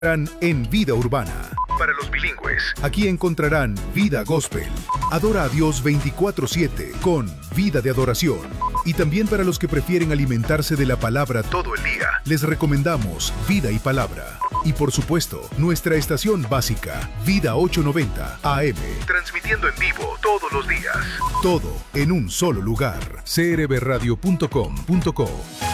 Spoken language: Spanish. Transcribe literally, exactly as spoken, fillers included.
En Vida Urbana. Para los bilingües, aquí encontrarán Vida Gospel. Adora a Dios veinticuatro siete con Vida de Adoración. Y también para los que prefieren alimentarse de la palabra todo el día, les recomendamos Vida y Palabra. Y por supuesto, nuestra estación básica, Vida ochocientos noventa A M, transmitiendo en vivo todos los días. Todo en un solo lugar. c r b radio punto com punto co